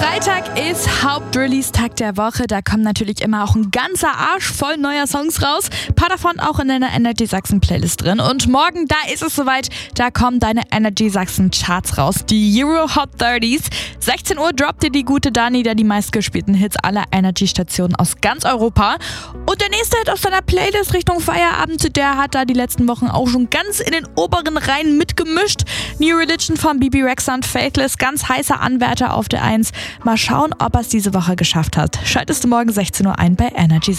Freitag ist Hauptrelease-Tag der Woche. Da kommen natürlich immer auch ein ganzer Arsch voll neuer Songs raus. Ein paar davon auch in deiner Energy Sachsen Playlist drin. Und morgen, da ist es soweit, da kommen deine Energy Sachsen Charts raus. Die Euro Hot 30s. 16 Uhr droppt dir die gute Dani da die meistgespielten Hits aller Energy-Stationen aus ganz Europa. Und der nächste Hit aus deiner Playlist Richtung Feierabend, der hat da die letzten Wochen auch schon ganz in den oberen Reihen mitgemischt. New Religion von Bebe Rexha und Faithless, ganz heißer Anwärter auf der 1. Mal schauen, ob er es diese Woche geschafft hat. Schaltest du morgen 16 Uhr ein bei Energy.